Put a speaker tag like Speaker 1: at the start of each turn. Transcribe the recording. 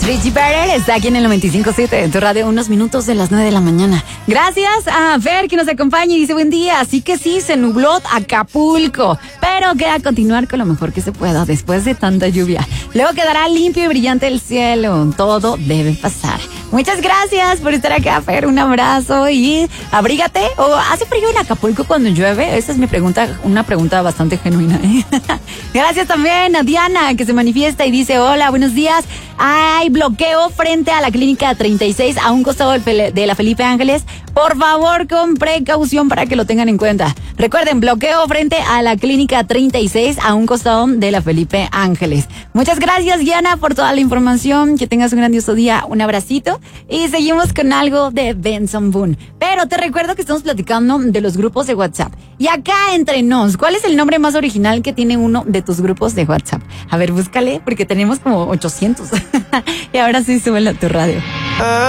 Speaker 1: Richie Better está aquí en el 95.7 en tu radio, unos minutos de las 9 de la mañana. Gracias a Fer que nos acompaña y dice buen día. Así que sí, se nubló Acapulco, pero queda continuar con lo mejor que se pueda después de tanta lluvia. Luego quedará limpio y brillante el cielo. Todo debe pasar. Muchas gracias por estar acá, Fer. Un abrazo y abrígate. ¿O hace frío en Acapulco cuando llueve? Esa es mi pregunta, una pregunta bastante genuina. Gracias también a Diana que se manifiesta y dice hola, buenos días. Hay bloqueo frente a la clínica 36 a un costado de la Felipe Ángeles. Por favor, con precaución para que lo tengan en cuenta. Recuerden, bloqueo frente a la clínica 36 a un costado de la Felipe Ángeles. Muchas gracias, Diana, por toda la información. Que tengas un grandioso día. Un abracito. Y seguimos con algo de Benson Boone. Pero te recuerdo que estamos platicando de los grupos de WhatsApp. Y acá entre nos, ¿cuál es el nombre más original que tiene uno de tus grupos de WhatsApp? A ver, búscale, porque tenemos como 800. Y ahora sí, súbelo a tu radio.